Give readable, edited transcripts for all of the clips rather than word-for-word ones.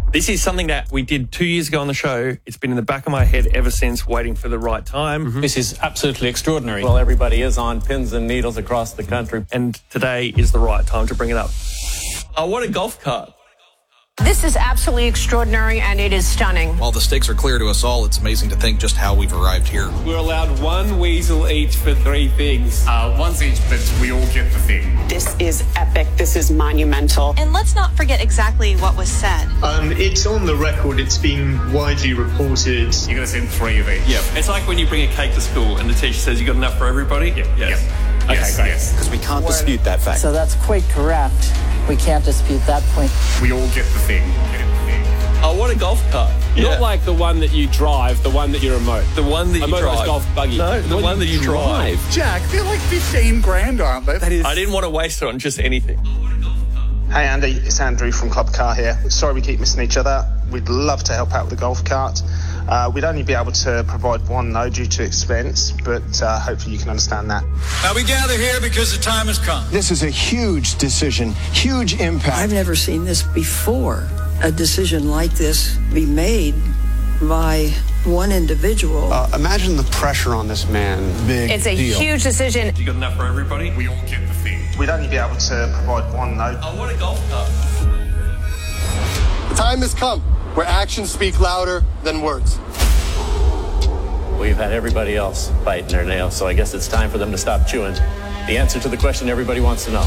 This is something that we did 2 years ago on the show. It's been in the back of my head ever since, waiting for the right time. This is absolutely extraordinary. Well, everybody is on pins and needles across the country. And today is the right time to bring it up. I want a golf cart. This is absolutely extraordinary, and it is stunning. While the stakes are clear to us all, it's amazing to think just how we've arrived here. We're allowed one weasel each for 3 things. Once each, but we all get the thing. This is epic. This is monumental. And let's not forget exactly what was said. It's on the record. It's been widely reported. You're going to send 3 of each. Yeah. It's like when you bring a cake to school and the teacher says you got enough for everybody. Yep. Yes. Yep. Okay, great. Yes. Because we can't dispute that fact. So that's quite correct. We can't dispute that point. We all get the thing. I want a golf cart. Not like the one that you drive, the one that you remote. The one that you drive. A motorised golf buggy. No, the one that you drive. Jack, they're like 15 grand, aren't they? That is... I didn't want to waste it on just anything. Hey Andy, it's Andrew from Club Car here. Sorry we keep missing each other. We'd love to help out with the golf cart. We'd only be able to provide one though due to expense, but hopefully you can understand that. Now we gather here because the time has come. This is a huge decision, huge impact. I've never seen this before. A decision like this be made by one individual. Imagine the pressure on this man. Big It's a deal. huge decision. You got enough for everybody? We all get the thing. We'd only be able to provide one though. I want a golf cart. The time has come where actions speak louder than words. We've had everybody else biting their nails, so I guess it's time for them to stop chewing. The answer to the question everybody wants to know.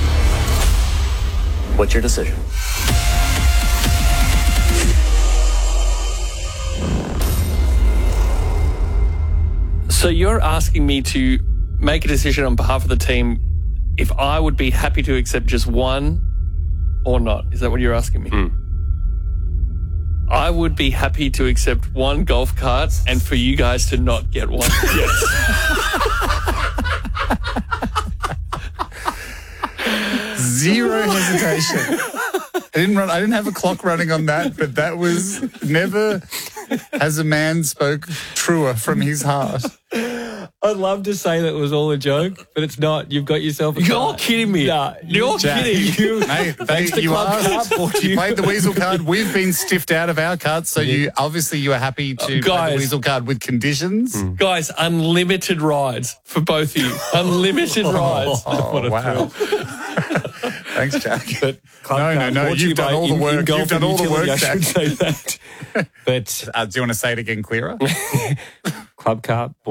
What's your decision? So you're asking me to make a decision on behalf of the team if I would be happy to accept just one or not? Is that what you're asking me? I would be happy to accept one golf cart and for you guys to not get one. Yes. Zero hesitation. I didn't have a clock running on that, but that was never has a man spoke truer from his heart. I'd love to say that it was all a joke, but it's not. You've got yourself a You're card. kidding me. Nah, You're kidding. Mate, you played the weasel card. We've been stiffed out of our cards, so you obviously you are happy to play the weasel card with conditions. Guys, unlimited rides for both of you. Unlimited rides. Oh, wow. Thanks, Jack. But no. You've done all the work. You've done all the work, I Jack. should say that. But do you want to say it again clearer? Club Cart.